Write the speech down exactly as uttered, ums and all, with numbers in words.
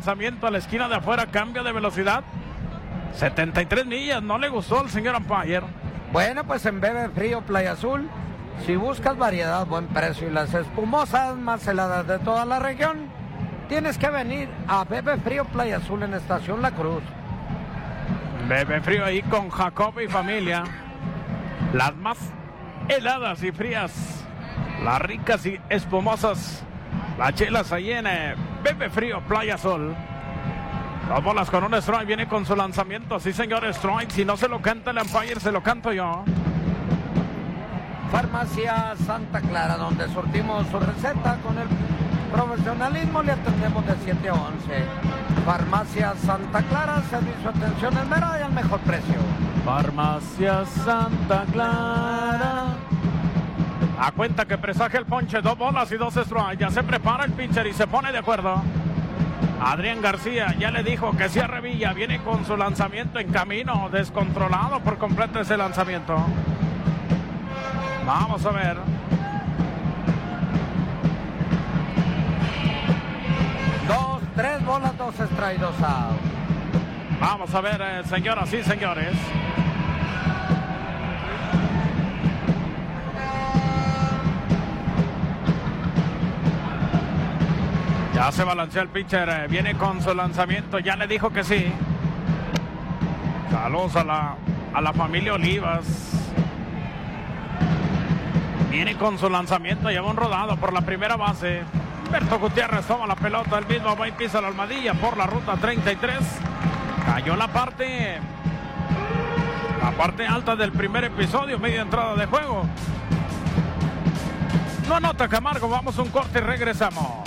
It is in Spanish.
lanzamiento a la esquina de afuera, cambio de velocidad. setenta y tres millas, no le gustó al señor umpire. Bueno, pues en Bebe Frío Playa Azul, si buscas variedad, buen precio y las espumosas más heladas de toda la región, tienes que venir a Bebe Frío Playa Azul en Estación La Cruz. Bebe Frío ahí con Jacob y familia. Las más heladas y frías, las ricas y espumosas, las chelas ahí en eh, Bebe Frío Playa Azul. Dos bolas con un strike, viene con su lanzamiento. Sí, señor, strike. Si no se lo canta el umpire, se lo canto yo. Farmacia Santa Clara, donde surtimos su receta con el profesionalismo, le atendemos de siete a once. Farmacia Santa Clara, servicio, atención en mera y al mejor precio. Farmacia Santa Clara. A cuenta que presagia el ponche, dos bolas y dos strikes. Ya se prepara el pitcher y se pone de acuerdo. Adrián García ya le dijo que Sierra Villa viene con su lanzamiento en camino, descontrolado por completo ese lanzamiento. Vamos a ver. Dos, tres bolas, dos strikes, dos out. Vamos a ver, eh, señoras y señores. Ya se balancea el pitcher, eh, viene con su lanzamiento, ya le dijo que sí. Saludos a la, a la familia Olivas. Viene con su lanzamiento, lleva un rodado por la primera base. Humberto Gutiérrez toma la pelota, el mismo va y pisa la almohadilla por la ruta treinta y tres. Cayó la parte, la parte alta del primer episodio, media entrada de juego. No anota Camargo, vamos a un corte y regresamos.